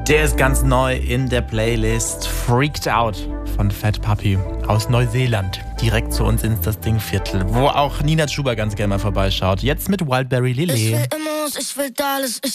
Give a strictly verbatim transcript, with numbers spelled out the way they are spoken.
Der ist ganz neu in der Playlist. Freaked Out von Fat Puppy aus Neuseeland. Direkt zu uns ins das Dingviertel, wo auch Nina Chuba ganz gerne mal vorbeischaut. Jetzt mit Wildberry Lilly. Ich will immer, ich will alles, ich